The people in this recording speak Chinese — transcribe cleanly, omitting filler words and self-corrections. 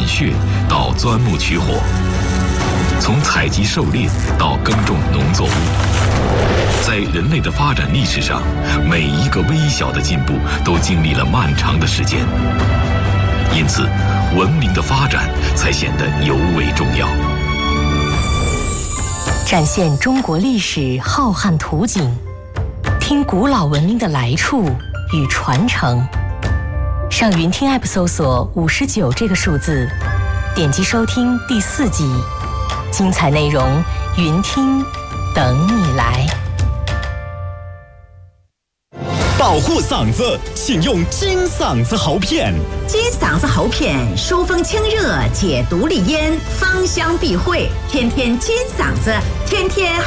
血到钻木取火，从采集狩猎到耕种农作物，在人类的发展历史上，每一个微小的进步都经历了漫长的时间，因此，文明的发展才显得尤为重要。 展现中国历史浩瀚图景，听古老文明的来处与传承。上云听 App 搜索59这个数字，点击收听第4集，精彩内容云听等你来。 保护嗓子，请用金嗓子喉片。 金嗓子喉片，疏风清热，解毒利咽，芳香避秽，天天金嗓子，天天